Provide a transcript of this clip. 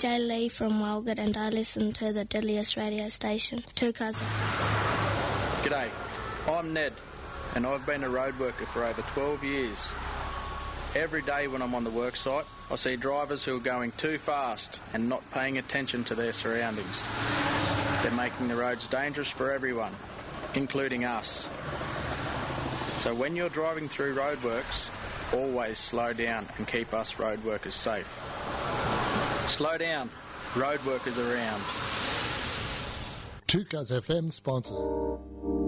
Jay Lee from Walgett, and I listen to the deadliest radio station, 2Cars. G'day, I'm Ned, and I've been a road worker for over 12 years. Every day when I'm on the work site, I see drivers who are going too fast and not paying attention to their surroundings. They're making the roads dangerous for everyone, including us. So when you're driving through roadworks, always slow down and keep us road workers safe. Slow down, road workers around. 2Cars FM sponsors.